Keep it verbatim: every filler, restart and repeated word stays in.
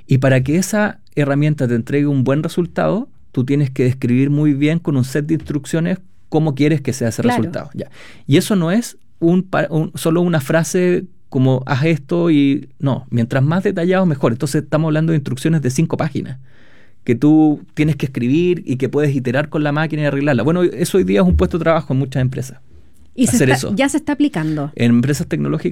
Y para que esa herramienta te entregue un buen resultado, tú tienes que describir muy bien con un set de instrucciones cómo quieres que sea ese Claro. resultado. Ya. Y eso no es un, un, solo una frase como haz esto y no, mientras más detallado mejor. Entonces estamos hablando de instrucciones de cinco páginas que tú tienes que escribir y que puedes iterar con la máquina y arreglarla. Bueno, eso hoy día es un puesto de trabajo en muchas empresas. Y se hacer está, eso. ya se está aplicando. En empresas tecnológicas